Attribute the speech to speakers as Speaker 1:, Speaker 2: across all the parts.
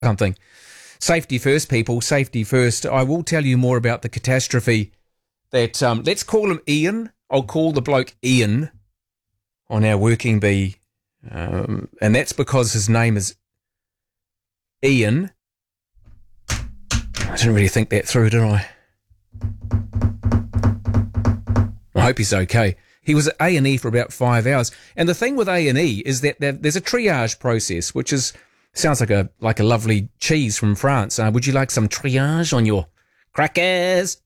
Speaker 1: something. Safety first, people. Safety first. I will tell you more about the catastrophe that, let's call him Ian. I'll call the bloke Ian on our working bee. And that's because his name is Ian. I didn't really think that through, did I? I hope he's okay. He was at A&E for about 5 hours. And the thing with A&E is that there's a triage process, which sounds like a lovely cheese from France. Would you like some triage on your crackers?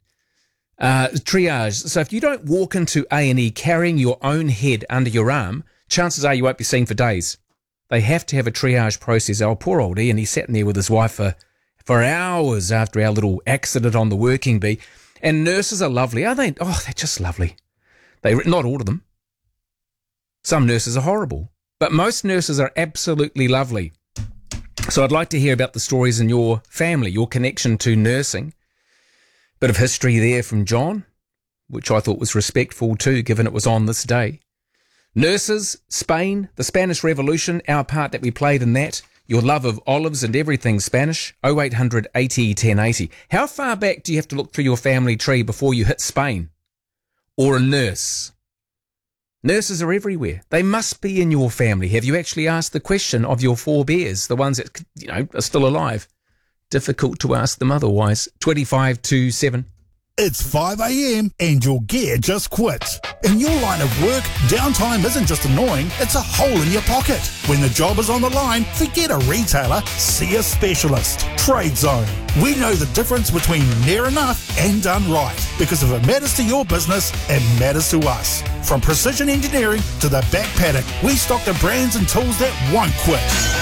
Speaker 1: Triage. So if you don't walk into A&E carrying your own head under your arm, chances are you won't be seen for days. They have to have a triage process. Oh, poor old Ian, he sat in there with his wife for hours after our little accident on the working bee. And nurses are lovely, are they? Oh, they're just lovely. Not all of them. Some nurses are horrible, but most nurses are absolutely lovely. So I'd like to hear about the stories in your family, your connection to nursing. Bit of history there from John, which I thought was respectful too, given it was on this day. Nurses, Spain, the Spanish Revolution, our part that we played in that, your love of olives and everything Spanish, 0800 80 1080. How far back do you have to look through your family tree before you hit Spain? Or a nurse? Nurses are everywhere. They must be in your family. Have you actually asked the question of your forebears, the ones that, are still alive? Difficult to ask them otherwise. 25 to 7.
Speaker 2: It's 5 a.m. and your gear just quit. In your line of work, downtime isn't just annoying, it's a hole in your pocket. When the job is on the line, forget a retailer, see a specialist. Trade Zone. We know the difference between near enough and done right, because if it matters to your business, it matters to us. From precision engineering to the back paddock, we stock the brands and tools that won't quit.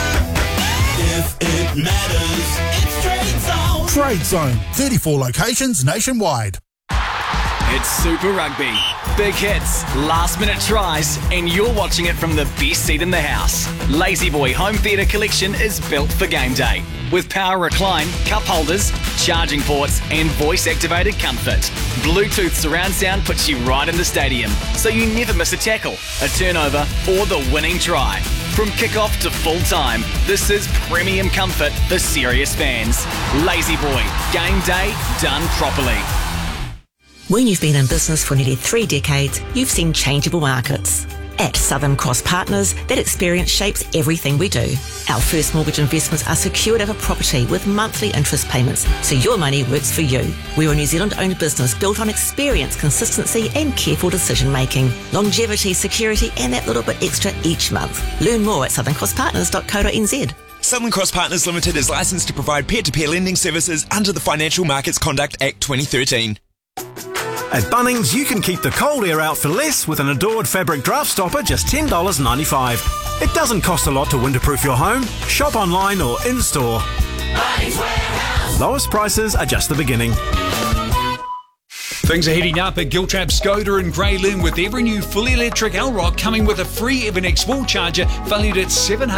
Speaker 3: If it matters, it's Trade Zone.
Speaker 2: Trade Zone, 34 locations nationwide.
Speaker 4: It's Super Rugby. Big hits, last-minute tries, and you're watching it from the best seat in the house. Lazy Boy Home Theatre Collection is built for game day. With power recline, cup holders, charging ports, and voice-activated comfort. Bluetooth surround sound puts you right in the stadium, so you never miss a tackle, a turnover, or the winning try. From kick-off to full-time, this is premium comfort for serious fans. Lazy Boy, game day done properly.
Speaker 5: When you've been in business for nearly 3 decades, you've seen changeable markets. At Southern Cross Partners, that experience shapes everything we do. Our first mortgage investments are secured over property with monthly interest payments, so your money works for you. We're a New Zealand-owned business built on experience, consistency and careful decision-making. Longevity, security and that little bit extra each month. Learn more at southerncrosspartners.co.nz.
Speaker 6: Southern Cross Partners Limited is licensed to provide peer-to-peer lending services under the Financial Markets Conduct Act 2013.
Speaker 7: At Bunnings, you can keep the cold air out for less with an Adored fabric draft stopper, just $10.95. It doesn't cost a lot to winterproof your home. Shop online or in-store.
Speaker 3: Bunnings Warehouse.
Speaker 7: Lowest prices are just the beginning.
Speaker 8: Things are heating up at Giltrap Skoda in Grey Lynn with every new fully electric L-Rock coming with a free Evernex wall charger valued at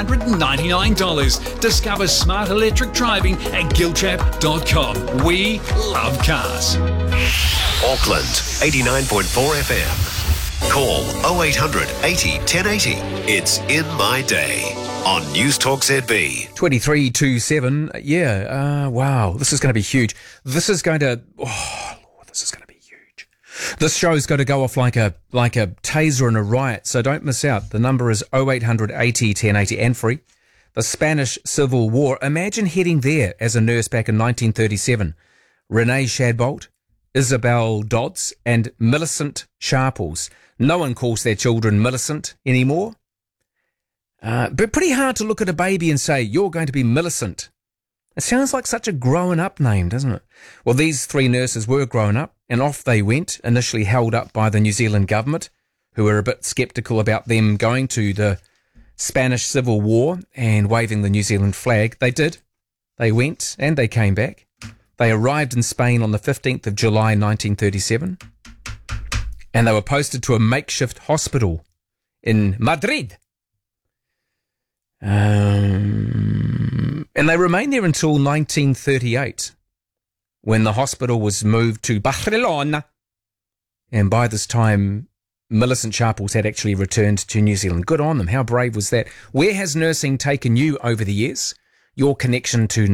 Speaker 8: $799. Discover smart electric driving at giltrap.com. We love cars.
Speaker 9: Auckland, 89.4 FM. Call 0800 80 1080. It's In My Day on News Talk ZB.
Speaker 1: 23 to 7. Wow. This is going to be huge. This is going to be huge. This show's going to go off like a taser in a riot, so don't miss out. The number is 0800 80 1080 and free. The Spanish Civil War. Imagine heading there as a nurse back in 1937. Renee Shadbolt, Isabel Dodds and Millicent Sharples. No one calls their children Millicent anymore. But pretty hard to look at a baby and say, you're going to be Millicent. It sounds like such a grown-up name, doesn't it? Well, these 3 nurses were grown up, and off they went, initially held up by the New Zealand government, who were a bit sceptical about them going to the Spanish Civil War and waving the New Zealand flag. They did. They went, and they came back. They arrived in Spain on the 15th of July 1937, and they were posted to a makeshift hospital in Madrid. And they remained there until 1938, when the hospital was moved to Barcelona. And by this time, Millicent Sharples had actually returned to New Zealand. Good on them. How brave was that? Where has nursing taken you over the years? your connection to